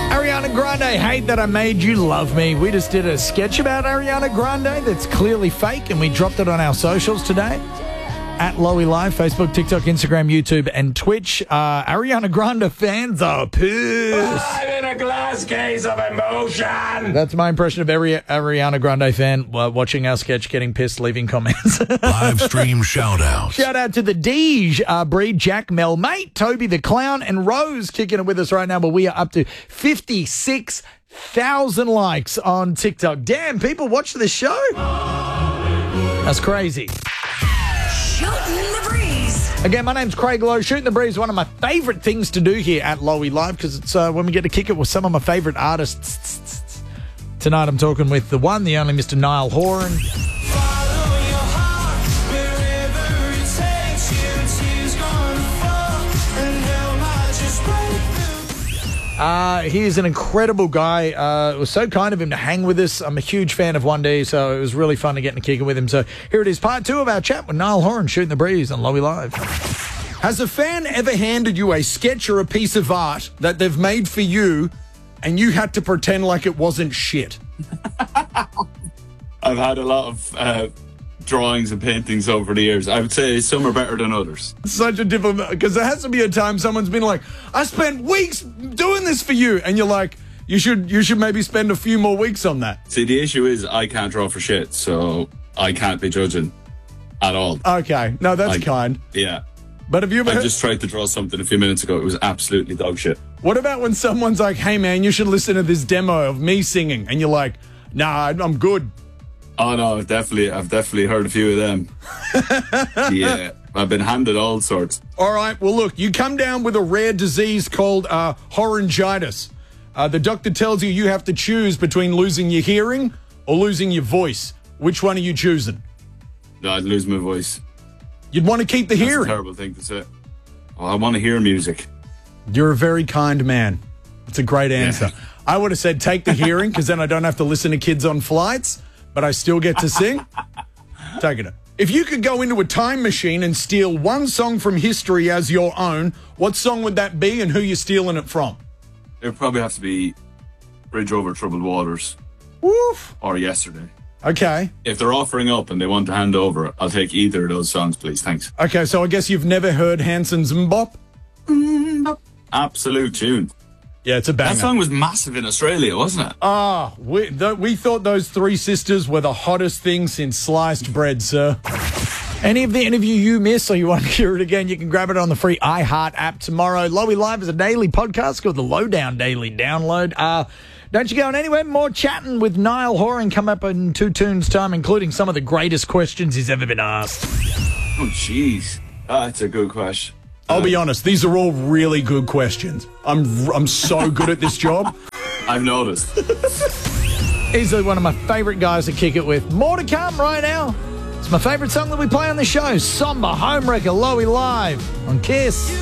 Ariana Grande, Hate That I Made You Love Me. We just did a sketch about Ariana Grande that's clearly fake, and we dropped it on our socials today. At Lowy Live, Facebook, TikTok, Instagram, YouTube, and Twitch. Ariana Grande fans are pissed. I'm in a glass case of emotion. That's my impression of every Ariana Grande fan watching our sketch, getting pissed, leaving comments. Live stream shout-outs. Shout out to the Deej, Breed, Jack, Mel, Mate, Toby the Clown, and Rose kicking it with us right now. But we are up to 56,000 likes on TikTok. Damn, people watch this show? That's crazy. Shooting the Breeze. Again, my name's Craig Lowe. Shooting the Breeze is one of my favourite things to do here at Lowy Live because it's when we get to kick it with some of my favourite artists. Tonight I'm talking with the one, the only Mr. Niall Horan. He's an incredible guy. It was so kind of him to hang with us. I'm a huge fan of 1D, so it was really fun to get in a kick with him. So here it is, part 2 of our chat with Niall Horan, Shooting the Breeze on Lowy Live. Has a fan ever handed you a sketch or a piece of art that they've made for you and you had to pretend like it wasn't shit? I've had a lot of drawings and paintings over the years. I would say some are better than others. Such a difficult, because there has to be a time someone's been like, I spent weeks doing this for you, and you're like, you should maybe spend a few more weeks on that. See, the issue is I can't draw for shit, so I can't be judging at all. Okay, no, that's kind. Yeah. But have you ever I just tried to draw something a few minutes ago. It was absolutely dog shit. What about when someone's like, hey man, you should listen to this demo of me singing, and you're like, nah, I'm good. Oh no, I've definitely heard a few of them. Yeah, I've been handed all sorts. All right, well look, you come down with a rare disease called horangitis. The doctor tells you have to choose between losing your hearing or losing your voice. Which one are you choosing? No, I'd lose my voice. You'd want to keep the hearing. That's a terrible thing to say. Oh, I want to hear music. You're a very kind man. It's a great answer. Yeah. I would have said take the hearing because then I don't have to listen to kids on flights, but I still get to sing. Taking it. If you could go into a time machine and steal one song from history as your own, what song would that be and who you're stealing it from? It would probably have to be Bridge Over Troubled Waters. Woof. Or Yesterday. Okay. If they're offering up and they want to hand over, I'll take either of those songs, please. Thanks. Okay, so I guess you've never heard Hanson's Mbop? Absolute tune. Yeah, it's a banger. That song was massive in Australia, wasn't it? We thought those three sisters were the hottest thing since sliced bread, sir. Any of the interview you miss or you want to hear it again, you can grab it on the free iHeart app tomorrow. Lowy Live is a daily podcast called the Lowdown Daily Download. Don't you go anywhere. More chatting with Niall Horan come up in 2 tunes' time, including some of the greatest questions he's ever been asked. Oh, jeez. That's a good question. I'll be honest, these are all really good questions. I'm so good at this job. I've noticed. Easily one of my favourite guys to kick it with. More to come right now. It's my favourite song that we play on the show, Somber Homewrecker, Lowy Live on KISS.